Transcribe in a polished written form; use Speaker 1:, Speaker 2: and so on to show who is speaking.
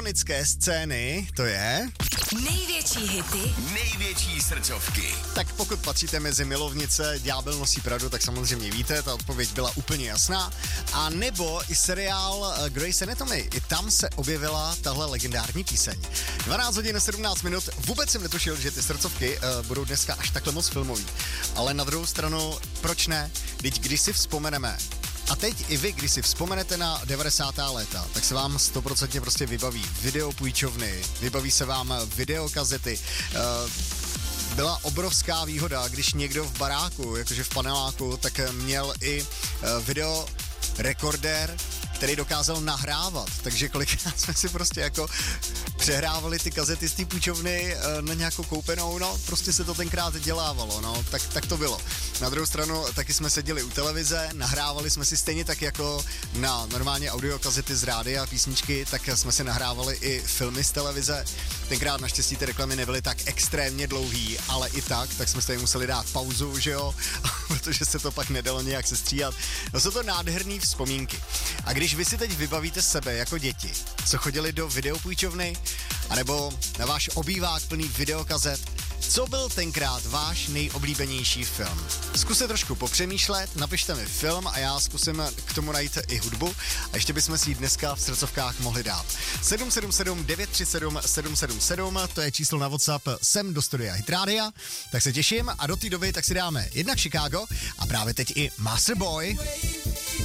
Speaker 1: Ikonické scény, to je...
Speaker 2: Největší hity,
Speaker 3: největší srdcovky.
Speaker 1: Tak pokud patříte mezi milovnice Ďábel nosí Pradu, tak samozřejmě víte, ta odpověď byla úplně jasná. A nebo i seriál Grey's Anatomy, i tam se objevila tahle legendární píseň. 12 hodin 17 minut, vůbec jsem netušil, že ty srdcovky budou dneska až takhle moc filmový. Ale na druhou stranu, proč ne? Teď když si vzpomeneme, a teď i vy, když si vzpomenete na 90. léta, tak se vám 100% prostě vybaví videopůjčovny, vybaví se vám videokazety. Byla obrovská výhoda, když někdo v baráku, jakože v paneláku, tak měl i videorekordér, který dokázal nahrávat, takže kolikrát jsme si prostě jako přehrávali ty kazety z té půjčovny na nějakou koupenou, no prostě se to tenkrát dělávalo, no, tak to bylo. Na druhou stranu taky jsme seděli u televize, nahrávali jsme si stejně tak jako na normálně audiokazety z rádia, písničky, tak jsme si nahrávali i filmy z televize. Tenkrát naštěstí ty reklamy nebyly tak extrémně dlouhý, ale i tak jsme si museli dát pauzu, že jo, protože se to pak nedalo nějak sestříhat. No jsou to nádherný vzpomínky. A když vy si teď vybavíte sebe jako děti, co chodili do videopůjčovny, anebo na váš obývák plný videokazet, co byl tenkrát váš nejoblíbenější film? Zkuste trošku popřemýšlet, napište mi film a já zkusím k tomu najít i hudbu a ještě bychom si ji dneska v srdcovkách mohli dát. 777 937 777, to je číslo na WhatsApp sem do studia Hit Rádia, tak se těším a do té doby tak si dáme jednak Chicago a právě teď i Master Boy.